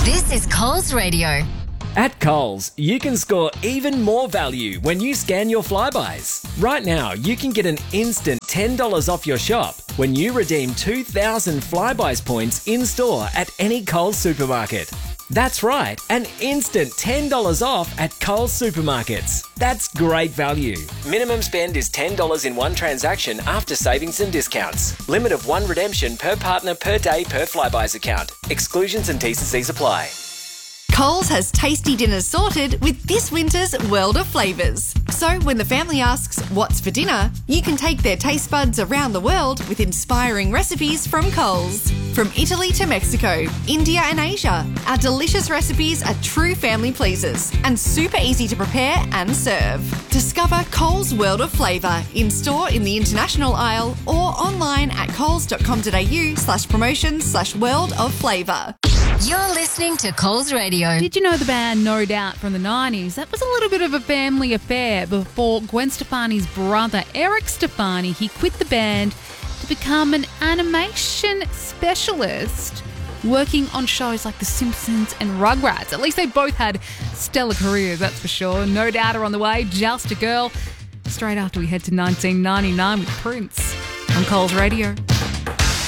This is Coles Radio. At Coles, you can score even more value when you scan your Flybuys. Right now, you can get an instant $10 off your shop when you redeem 2,000 Flybuys points in-store at any Coles supermarket. That's right, an instant $10 off at Coles supermarkets. That's great value. Minimum spend is $10 in one transaction after savings and discounts. Limit of one redemption per partner per day per Flybuys account. Exclusions and T&Cs apply. Coles has tasty dinners sorted with this winter's World of Flavours. So when the family asks, what's for dinner, you can take their taste buds around the world with inspiring recipes from Coles. From Italy to Mexico, India and Asia, our delicious recipes are true family pleasers and super easy to prepare and serve. Discover Coles World of Flavour in-store in the international aisle or online at coles.com.au/promotions/world of flavour. You're listening to Coles Radio. Did you know the band No Doubt from the 90s? That was a little bit of a family affair before Gwen Stefani's brother, Eric Stefani, he quit the band to become an animation specialist, working on shows like The Simpsons and Rugrats. At least they both had stellar careers, that's for sure. No Doubt are on the way, Just a Girl, straight after we head to 1999 with Prince on Coles Radio.